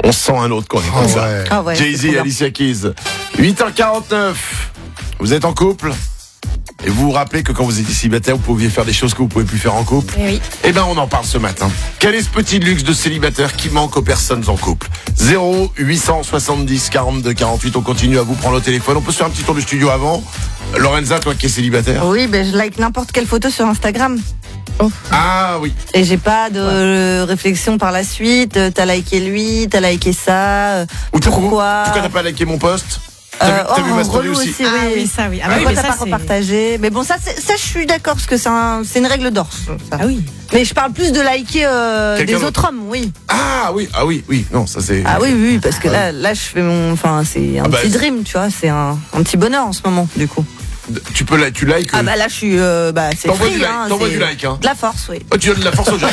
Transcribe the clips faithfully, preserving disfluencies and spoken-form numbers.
On sent un autre quand on est comme Oh, ça. ouais. Ah ouais, Jay-Z c'est et trop Alicia Keys. huit heures quarante-neuf. Vous êtes en couple et vous vous rappelez que quand vous étiez célibataire, vous pouviez faire des choses que vous pouvez plus faire en couple. Eh oui. Eh ben, on en parle ce matin. Quel est ce petit luxe de célibataire qui manque aux personnes en couple? zéro huit cent soixante-dix quarante-deux quarante-huit. On continue à vous prendre au téléphone. On peut se faire un petit tour du studio avant. Lorenza, toi qui es célibataire. bien. Oui, ben je like n'importe quelle photo sur Instagram. Ah oui. Et j'ai pas de euh, réflexion par la suite. Euh, T'as liké lui, t'as liké ça. euh, Ou t'as- Pourquoi Pourquoi t'as pas liké mon post? T'as Euh, vu, t'as oh, vu ma story relou aussi? Ah oui. oui, ça oui. Ah, bah oui, Pourquoi mais t'as ça, pas c'est- repartagé? Mais bon, ça, c'est- ça, je suis d'accord parce que c'est un, c'est une règle d'or. ça. Ah oui. Mais je parle plus de liker euh, Quelqu'un des d'autre. autres hommes, oui. Ah oui, ah oui, oui. Non, ça c'est. Ah oui, oui, parce que là, là, je fais mon, enfin, c'est un Ah bah, petit c'est- dream, tu vois, c'est un, un petit bonheur en ce moment, du coup. Tu peux la, tu likes. Ah bah là, je suis, euh, bah, c'est T'envoies free, du like, hein, t'envoies c'est du like, hein. de la force, oui. Oh, tu donnes de la force aux gens.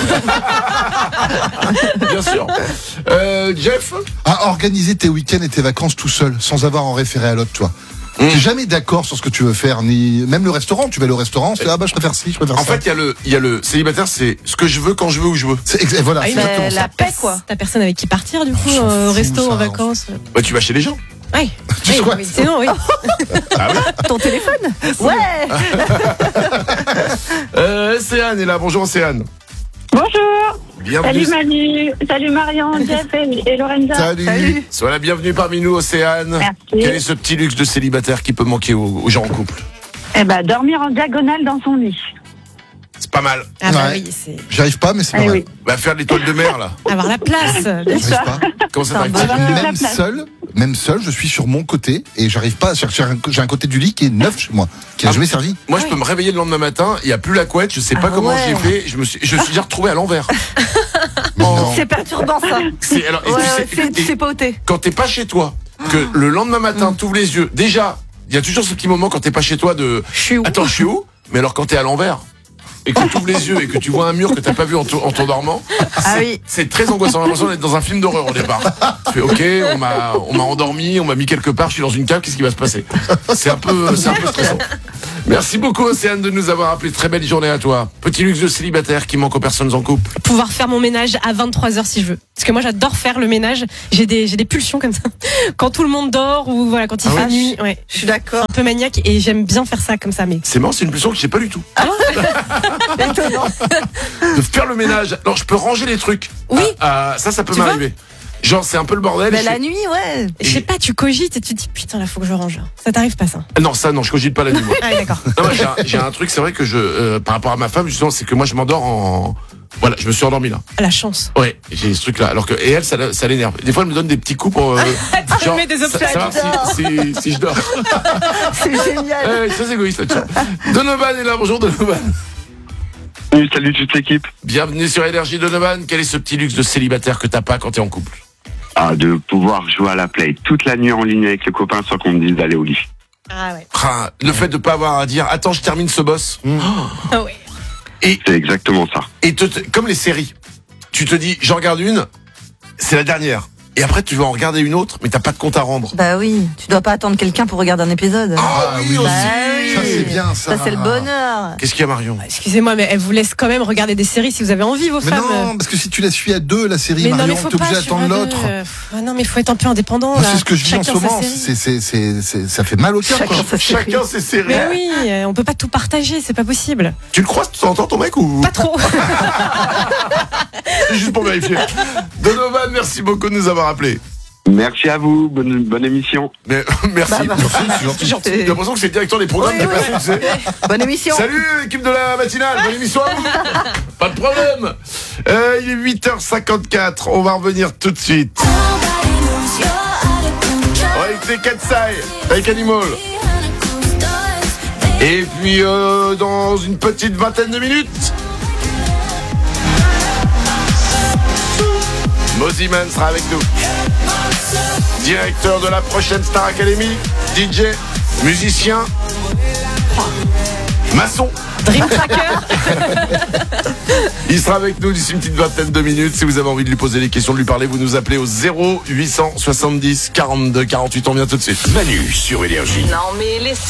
Bien sûr. Euh, Jeff. À organiser tes week-ends et tes vacances tout seul, sans avoir en référé à l'autre, toi. Mmh. T'es jamais d'accord sur ce que tu veux faire, ni même le restaurant. Tu vas au restaurant, c'est ah bah je préfère ci, je préfère En ça. fait, il y a le, il y a le célibataire, c'est ce que je veux quand je veux où je veux. C'est ex- voilà, Ah oui, c'est mais exactement la ça. paix, quoi. T'as personne avec qui partir du coup, On s'en euh, au fout, resto, ça, en on vacances. Bah, tu vas chez les gens. Ouais. Tu Oui, souhaites. oui, sinon, oui. Ah oui. Ton téléphone? Ouais! Euh, Océane est là. Bonjour Océane. Bonjour, Bienvenue. salut Manu, salut Marion, Jeff et, et Lorenza. Salut. Salut! Sois la bienvenue parmi nous, Océane. Merci. Quel est ce petit luxe de célibataire qui peut manquer aux, aux gens en couple? Eh ben, dormir en diagonale dans son lit. C'est pas mal. Ah bah Ouais. oui, c'est J'y arrive pas, mais c'est pas Eh mal. oui. Bah, faire l'étoile de mer, là. avoir la place. bien J'y sûr. arrive pas. Comment ça C'est un t'arrive? bonheur. la Même place. seul, même seul, je suis sur mon côté et j'arrive pas à chercher. un- J'ai un côté du lit qui est neuf chez moi, qui n'a Ah. jamais servi. Moi, je Ah peux oui. me réveiller le lendemain matin, il n'y a plus la couette, je sais pas Ah comment ouais. j'ai fait, je me suis, je suis déjà retrouvé à l'envers. Mais non. C'est perturbant, ça. C'est, alors, et Ouais, tu sais- ouais, c'est, et- c'est pas ôté. quand t'es pas chez toi, que le lendemain matin, t'ouvres les yeux, déjà, il y a toujours ce petit moment quand t'es pas chez toi de, Je suis où? attends, je suis où? Mais alors quand t'es à l'envers, et que tu ouvres les yeux et que tu vois un mur que t'as pas vu en, t'o- en t'endormant, Ah c'est, oui. c'est très angoissant. J'ai l'impression d'être dans un film d'horreur au départ. Tu fais, ok, on m'a, on m'a endormi, on m'a mis quelque part, je suis dans une cave, qu'est-ce qui va se passer? C'est un peu, c'est un peu stressant. Merci beaucoup, Océane, de nous avoir appelé. Très belle journée à toi. Petit luxe de célibataire qui manque aux personnes en couple. Pouvoir faire mon ménage à vingt-trois heures si je veux. Parce que moi j'adore faire le ménage. J'ai des, j'ai des pulsions comme ça. Quand tout le monde dort ou voilà, quand il Ah fait ouais. nuit. Ouais. Je suis d'accord. Un peu maniaque et j'aime bien faire ça comme ça. Mais C'est marrant, c'est une pulsion que j'ai pas du tout. Étonnant. De faire le ménage. Alors, je peux ranger les trucs. Oui. Ah, ah, ça, ça peut Tu m'arriver. Genre, c'est un peu le bordel. Mais et la je- nuit, ouais. je sais pas, tu cogites et tu te dis putain là faut que je range. Ça t'arrive pas ça? Non, ça, non, je cogite pas la nuit, moi. Ah oui, d'accord. Non, moi, j'ai un, j'ai un truc, c'est vrai que je, euh, par rapport à ma femme, justement, c'est que moi, je m'endors en. Voilà, je me suis endormi là. La chance. Ouais, j'ai ce truc-là. Alors que, et elle, ça, la- ça l'énerve. Des fois, elle me donne des petits coups pour. Euh, Tu mets des sa- obstacles. savoir si, si, si je dors. C'est génial. Ouais, très égoïste là-dessus. Donovan est là, bonjour Donovan. Salut, salut toute l'équipe. Bienvenue sur Énergie Donovan. Quel est ce petit luxe de célibataire que t'as pas quand t'es en couple? Ah, de pouvoir jouer à la play toute la nuit en ligne avec les copains sans qu'on me dise d'aller au lit. Ah ouais. Ah, le fait de pas avoir à dire attends, je termine ce boss. Ah ouais. C'est exactement ça. Et te, te- comme les séries, tu te dis j'en regarde une, c'est la dernière. Et après tu vas en regarder une autre, mais t'as pas de compte à rendre. Bah oui, tu dois pas attendre quelqu'un pour regarder un épisode. Ah oui, Bah aussi. oui. Ça, c'est bien, ça. Ça, c'est le bonheur. Qu'est-ce qu'il y a, Marion? Excusez-moi, mais elle vous laisse quand même regarder des séries si vous avez envie, vos Mais femmes. non, parce que si tu la suis à deux, la série, Mais non, Marion, mais faut t'es obligé pas d'attendre suivre à l'autre. deux. Euh, Ah non, mais faut être un peu indépendant. Moi, là. c'est ce que je vis en Chacun ce sa moment. série. C'est, c'est, c'est, c'est- ça fait mal au cœur, quoi. Chacun sa série. Chacun ses séries. Mais oui, euh, on peut pas tout partager, c'est pas possible. Tu le croises de temps en temps ton mec ou Pas trop. juste pour vérifier? Donovan, merci beaucoup de nous avoir appelés. Merci à vous, bonne, bonne émission. Mais, merci. Bah, bah. Merci, c'est gentil. J'ai l'impression que c'est le directeur des programmes Oui, qui est oui. passé, tu sais. Bonne émission. Salut l'équipe de la matinale, bonne émission à vous. Pas de problème. Euh, il est huit heures cinquante-quatre, on va revenir tout de suite. On va écouter Katsai avec Animal. Et puis euh, dans une petite vingtaine de minutes, Moziman sera avec nous. Directeur de la prochaine Star Academy, D J, musicien, maçon. Dream Tracker. Il sera avec nous d'ici une petite vingtaine de minutes. Si vous avez envie de lui poser des questions, de lui parler, vous nous appelez au zéro huit cent soixante-dix quarante-deux quarante-huit. On vient tout de suite. Manu sur Énergie. Non mais laissez